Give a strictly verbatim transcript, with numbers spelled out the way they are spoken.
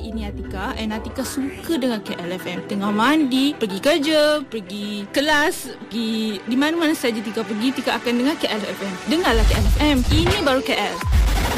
ini Atika, and Atika suka dengan K L F M. Tengah mandi, pergi kerja, pergi kelas, pergi di mana-mana saja Tika pergi, Tika akan dengar K L F M. Dengarlah K L F M. Ini baru K L.